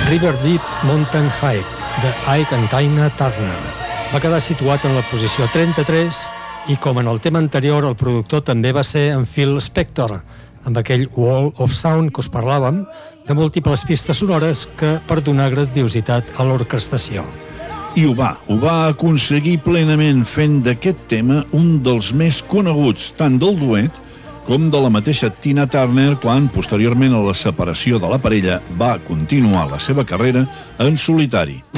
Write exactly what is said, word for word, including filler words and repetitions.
River Deep Mountain Hike, de Ike and Tina Turner. Va quedar situat en la posició trenta-tres i, com en el tema anterior, el productor també va ser en Phil Spector, amb aquell Wall of Sound que us parlàvem, de múltiples pistes sonores que per donar grandiositat a l'orquestració. I ho va, ho va aconseguir plenament, fent d'aquest tema un dels més coneguts, tant del duet com de la mateixa Tina Turner, quan, posteriorment a la separació de la parella, va continuar la seva carrera en solitari.